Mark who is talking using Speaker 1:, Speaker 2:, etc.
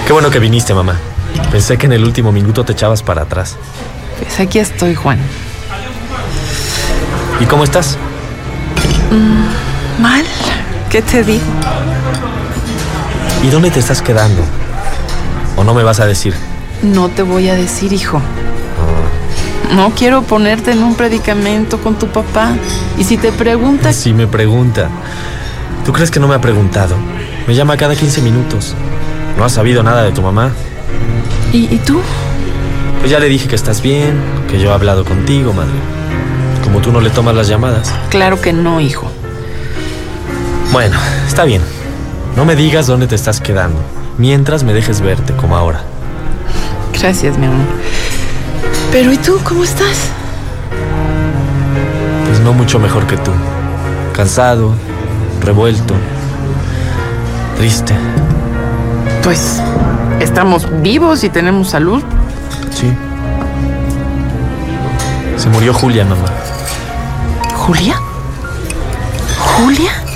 Speaker 1: Qué bueno que viniste, mamá. Pensé que en el último minuto te echabas para atrás.
Speaker 2: Pues aquí estoy, Juan.
Speaker 1: ¿Y cómo estás?
Speaker 2: Mal. ¿Qué te digo?
Speaker 1: ¿Y dónde te estás quedando? ¿O no me vas a decir?
Speaker 2: No te voy a decir, hijo. No quiero ponerte en un predicamento con tu papá. Y si te preguntas...
Speaker 1: Sí me pregunta. ¿Tú crees que no me ha preguntado? Me llama cada 15 minutos. ¿No has sabido nada de tu mamá?
Speaker 2: ¿Y tú?
Speaker 1: Pues ya le dije que estás bien, que yo he hablado contigo, madre. Como tú no le tomas las llamadas.
Speaker 2: Claro que no, hijo.
Speaker 1: Bueno, está bien. No me digas dónde te estás quedando, mientras me dejes verte, como ahora.
Speaker 2: Gracias, mi amor. Pero ¿y tú cómo estás?
Speaker 1: Pues no mucho mejor que tú. Cansado, revuelto, triste.
Speaker 2: Pues estamos vivos y tenemos salud.
Speaker 1: Sí. Se murió Julia, mamá.
Speaker 2: ¿Julia? ¿Julia?